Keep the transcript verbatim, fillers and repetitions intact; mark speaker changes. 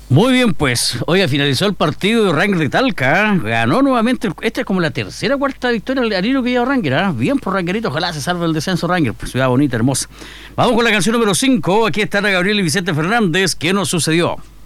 Speaker 1: Muy bien, pues. Oiga, finalizó el partido de Rangers de Talca. ¿eh? Ganó nuevamente. Esta es como la tercera o cuarta victoria al Arino que lleva Rangers. ¿eh? Bien por Rangerito. Ojalá se salve el descenso Rangers. Pues ciudad bonita, hermosa. Vamos con la canción número cinco. Aquí están Gabriel y Vicente Fernández. ¿Qué nos sucedió?